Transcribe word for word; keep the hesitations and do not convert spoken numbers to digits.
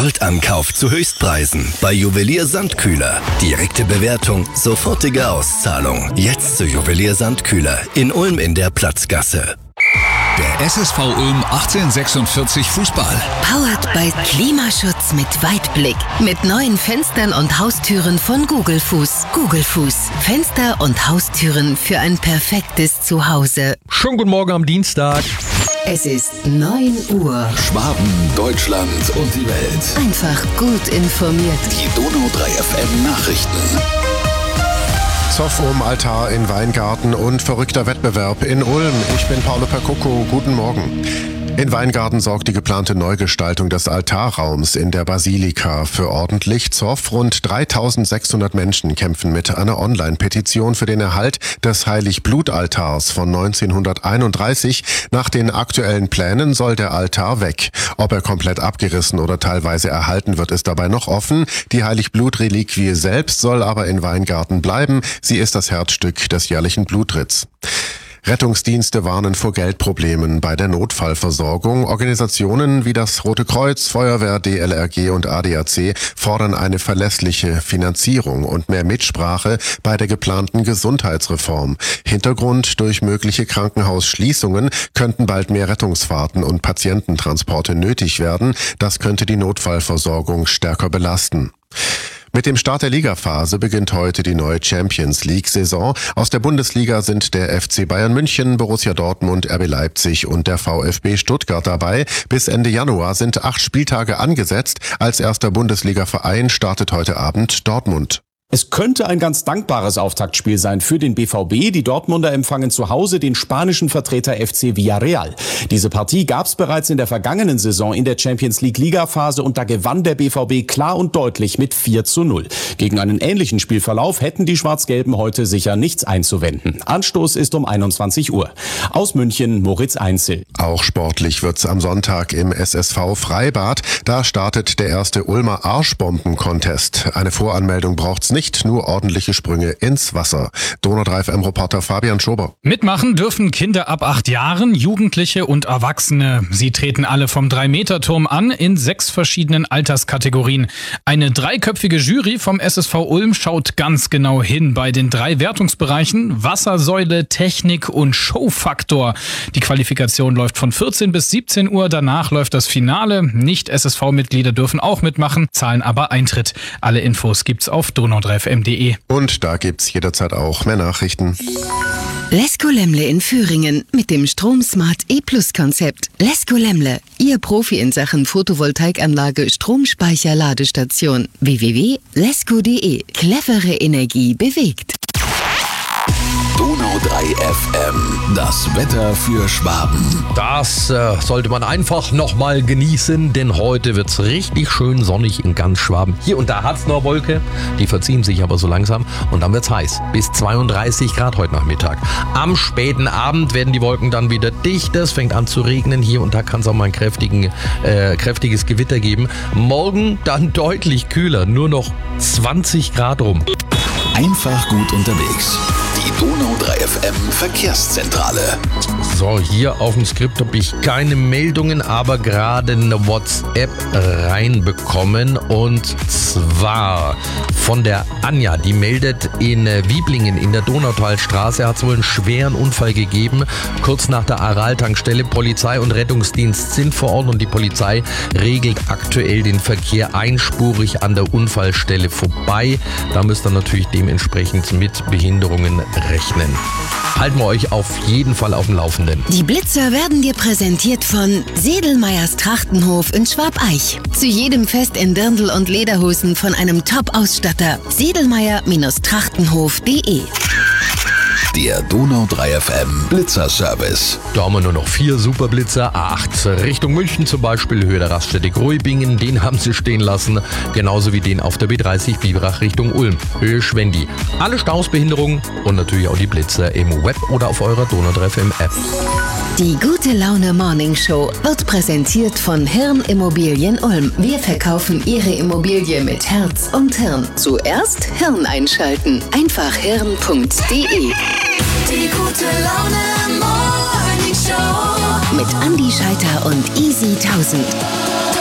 Goldankauf zu Höchstpreisen bei Juwelier Sandkühler. Direkte Bewertung, sofortige Auszahlung. Jetzt zu Juwelier Sandkühler in Ulm in der Platzgasse. Der S S V Ulm achtzehnhundertsechsundvierzig Fußball. Powered by Klimaschutz mit Weitblick. Mit neuen Fenstern und Haustüren von Google Fuß. Google Fuß. Fenster und Haustüren für ein perfektes Zuhause. Schönen guten Morgen am Dienstag. Es ist neun Uhr. Schwaben, Deutschland und die Welt. Einfach gut informiert. Die Donau drei F M Nachrichten. Zoff um Altar in Weingarten und verrückter Wettbewerb in Ulm. Ich bin Paolo Percucco. Guten Morgen. In Weingarten sorgt die geplante Neugestaltung des Altarraums in der Basilika für ordentlich Zoff. Rund dreitausendsechshundert Menschen kämpfen mit einer Online-Petition für den Erhalt des Heilig-Blut-Altars von neunzehnhunderteinunddreißig. Nach den aktuellen Plänen soll der Altar weg. Ob er komplett abgerissen oder teilweise erhalten wird, ist dabei noch offen. Die Heilig-Blut-Reliquie selbst soll aber in Weingarten bleiben. Sie ist das Herzstück des jährlichen Blutritts. Rettungsdienste warnen vor Geldproblemen bei der Notfallversorgung. Organisationen wie das Rote Kreuz, Feuerwehr, D L R G und A D A C fordern eine verlässliche Finanzierung und mehr Mitsprache bei der geplanten Gesundheitsreform. Hintergrund: durch mögliche Krankenhausschließungen könnten bald mehr Rettungsfahrten und Patiententransporte nötig werden. Das könnte die Notfallversorgung stärker belasten. Mit dem Start der Ligaphase beginnt heute die neue Champions-League-Saison. Aus der Bundesliga sind der F C Bayern München, Borussia Dortmund, R B Leipzig und der VfB Stuttgart dabei. Bis Ende Januar sind acht Spieltage angesetzt. Als erster Bundesliga-Verein startet heute Abend Dortmund. Es könnte ein ganz dankbares Auftaktspiel sein für den B V B. Die Dortmunder empfangen zu Hause den spanischen Vertreter F C Villarreal. Diese Partie gab es bereits in der vergangenen Saison in der Champions League Ligaphase und da gewann der B V B klar und deutlich mit vier zu null. Gegen einen ähnlichen Spielverlauf hätten die Schwarz-Gelben heute sicher nichts einzuwenden. Anstoß ist um einundzwanzig Uhr. Aus München Moritz Einzel. Auch sportlich wird's am Sonntag im S S V Freibad. Da startet der erste Ulmer Arschbomben-Contest. Eine Voranmeldung braucht's nicht. Nicht nur ordentliche Sprünge ins Wasser. Donau drei F M-Reporter Fabian Schober. Mitmachen dürfen Kinder ab acht Jahren, Jugendliche und Erwachsene. Sie treten alle vom drei Meter Turm an in sechs verschiedenen Alterskategorien. Eine dreiköpfige Jury vom S S V Ulm schaut ganz genau hin bei den drei Wertungsbereichen Wassersäule, Technik und Showfaktor. Die Qualifikation läuft von vierzehn bis siebzehn Uhr. Danach läuft das Finale. Nicht-S S V-Mitglieder dürfen auch mitmachen, zahlen aber Eintritt. Alle Infos gibt's auf donau drei F M punkt de. Und da gibt's jederzeit auch mehr Nachrichten. Lesko Lemle in Führingen mit dem StromSmart E-Plus-Konzept. Lesko Lemle, Ihr Profi in Sachen Photovoltaikanlage, Stromspeicher, Ladestation. w w w punkt lesko punkt de. Clevere Energie bewegt. Donau drei F M. Das Wetter für Schwaben. Das äh, sollte man einfach nochmal genießen, denn heute wird's richtig schön sonnig in ganz Schwaben. Hier und da hat's noch Wolke, die verziehen sich aber so langsam und dann wird's heiß. Bis zweiunddreißig Grad heute Nachmittag. Am späten Abend werden die Wolken dann wieder dicht. Es fängt an zu regnen. Hier und da kann es auch mal ein kräftigen, äh, kräftiges Gewitter geben. Morgen dann deutlich kühler, nur noch zwanzig Grad rum. Einfach gut unterwegs. Die Donau drei F M Verkehrszentrale. So, hier auf dem Skript habe ich keine Meldungen, aber gerade eine WhatsApp reinbekommen und zwar von der Anja, die meldet in Wieblingen in der Donautalstraße hat es wohl einen schweren Unfall gegeben. Kurz nach der Aral-Tankstelle, Polizei und Rettungsdienst sind vor Ort und die Polizei regelt aktuell den Verkehr einspurig an der Unfallstelle vorbei. Da müsst ihr natürlich dementsprechend mit Behinderungen rechnen. Halten wir euch auf jeden Fall auf dem Laufenden. Die Blitzer werden dir präsentiert von Sedelmeyers Trachtenhof in Schwabeich. Zu jedem Fest in Dirndl und Lederhosen von einem Top-Ausstatter. sedelmeyer Trachtenhof punkt de. Der Donau drei F M Blitzerservice. Da haben wir nur noch vier Superblitzer. A acht Richtung München zum Beispiel, Höhe der Raststätte Gruibingen. Den haben sie stehen lassen. Genauso wie den auf der B dreißig Biberach Richtung Ulm, Höhe Schwendi. Alle Stausbehinderungen und natürlich auch die Blitzer im Web oder auf eurer Donau drei F M App. Die Gute Laune Morning Show wird präsentiert von Hirn Immobilien Ulm. Wir verkaufen Ihre Immobilie mit Herz und Hirn. Zuerst Hirn einschalten. Einfach hirn punkt de. Die Gute Laune Morning Show mit Andi Scheiter und Easy tausend.